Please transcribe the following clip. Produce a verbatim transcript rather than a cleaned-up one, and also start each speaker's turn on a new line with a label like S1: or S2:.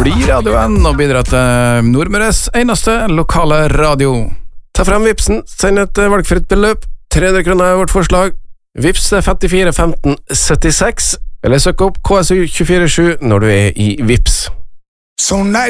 S1: bli radioen og bidra til Nordmøres eneste lokale radio.
S2: Ta frem Vipsen, send et valgfritt beløp. tre hundre kroner er vårt forslag. Vips er femtifire femten syttiseks, eller søk opp K S U to fire sju når du er i Vips.
S3: So nice.